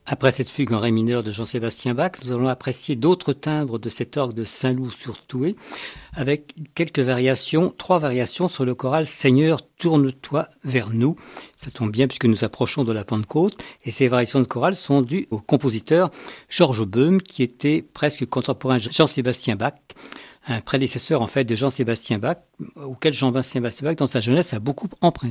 Après cette fugue en ré mineur de Jean-Sébastien Bach, nous allons apprécier d'autres timbres de cet orgue de Saint-Loup-sur-Thouet, avec trois variations sur le choral Seigneur, tourne-toi vers nous. Ça tombe bien puisque nous approchons de la Pentecôte, et ces variations de chorale sont dues au compositeur Georges Böhm, qui était presque contemporain de Jean-Sébastien Bach, un prédécesseur en fait de Jean-Sébastien Bach, auquel Jean-Sébastien Bach, dans sa jeunesse, a beaucoup emprunté.